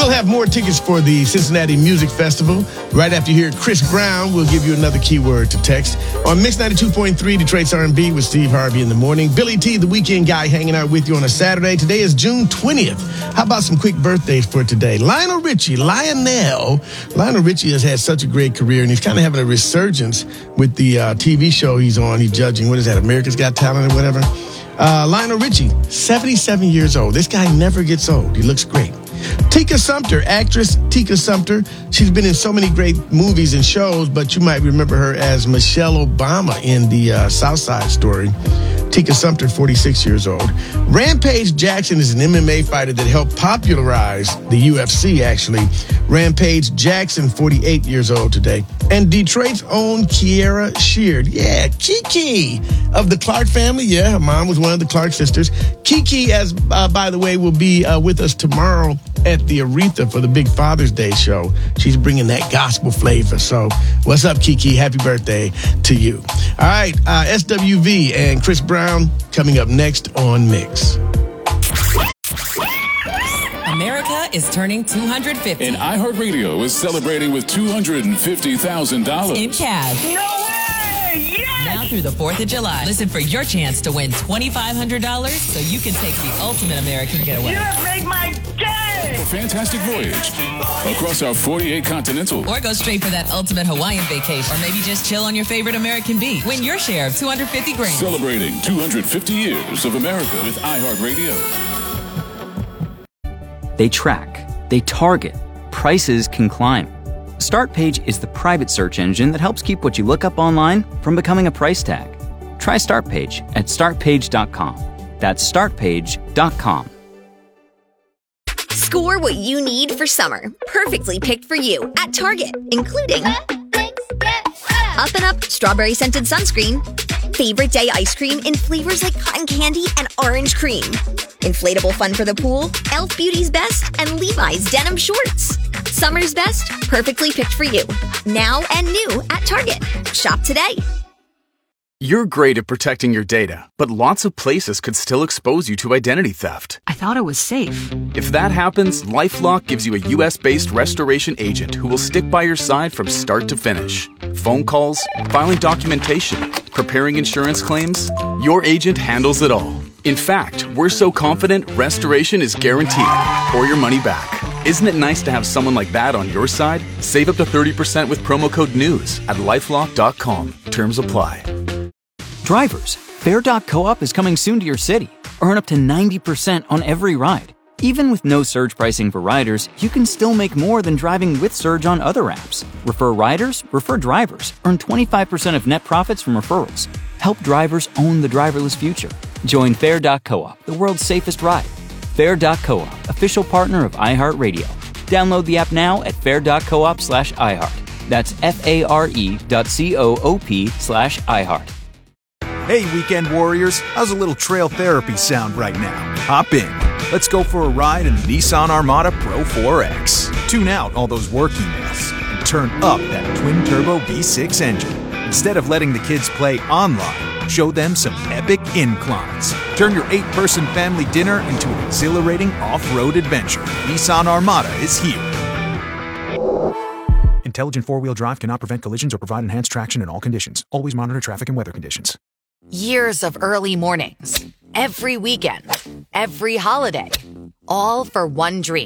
We'll have more tickets for the Cincinnati Music Festival. Right after you hear Chris Brown, we'll give you another keyword to text. On Mix 92.3, Detroit's R&B with Steve Harvey in the morning. Billy T, the weekend guy, hanging out with you on a Saturday. Today is June 20th. How about some quick birthdays for today? Lionel Richie has had such a great career, and he's kind of having a resurgence with the TV show he's on. He's judging, what is that, America's Got Talent or whatever? Lionel Richie, 77 years old. This guy never gets old. He looks great. Tika Sumpter, actress Tika Sumpter. She's been in so many great movies and shows, but you might remember her as Michelle Obama in the South Side Story. Tika Sumpter, 46 years old. Rampage Jackson is an MMA fighter that helped popularize the UFC, actually. Rampage Jackson, 48 years old today. And Detroit's own Kiera Sheard. Yeah, Kiki of the Clark family. Yeah, her mom was one of the Clark sisters. Kiki, by the way, will be with us tomorrow at the Aretha for the big Father's Day show. She's bringing that gospel flavor. So what's up, Kiki? Happy birthday to you. All right, SWV and Chris Brown coming up next on Mix. America is turning 250. And iHeartRadio is celebrating with $250,000 in cash. No way! Yes! Now through the 4th of July, listen for your chance to win $2,500 so you can take the ultimate American getaway. You have made my day! A fantastic voyage across our 48 continental. Or go straight for that ultimate Hawaiian vacation. Or maybe just chill on your favorite American beach. Win your share of $250,000. Celebrating 250 years of America with iHeartRadio. They track, they target, prices can climb. StartPage is the private search engine that helps keep what you look up online from becoming a price tag. Try StartPage at startpage.com. That's startpage.com. Score what you need for summer. Perfectly picked for you at Target, including Up and Up strawberry scented sunscreen, favorite day ice cream in flavors like cotton candy and orange cream, inflatable fun for the pool, Elf Beauty's Best, and Levi's denim shorts. Summer's best, perfectly picked for you. Now and new at Target. Shop today. You're great at protecting your data, but lots of places could still expose you to identity theft. I thought it was safe. If that happens, LifeLock gives you a US-based restoration agent who will stick by your side from start to finish. Phone calls, filing documentation, preparing insurance claims, your agent handles it all. In fact, we're so confident restoration is guaranteed or your money back. Isn't it nice to have someone like that on your side? Save up to 30% with promo code NEWS at lifelock.com. Terms apply. Drivers, Fair.coop is coming soon to your city. Earn up to 90% on every ride. Even with no surge pricing for riders, you can still make more than driving with Surge on other apps. Refer riders, refer drivers. Earn 25% of net profits from referrals. Help drivers own the driverless future. Join Fair.coop, the world's safest ride. Fair.coop, official partner of iHeartRadio. Download the app now at fair.coop/iHeart. That's FARE.coop/iHeart. Hey, weekend warriors, how's a little trail therapy sound right now? Hop in. Let's go for a ride in the Nissan Armada Pro 4X. Tune out all those work emails and turn up that twin-turbo V6 engine. Instead of letting the kids play online, show them some epic inclines. Turn your 8-person family dinner into an exhilarating off-road adventure. Nissan Armada is here. Intelligent four-wheel drive cannot prevent collisions or provide enhanced traction in all conditions. Always monitor traffic and weather conditions. Years of early mornings, every weekend, every holiday, all for one dream.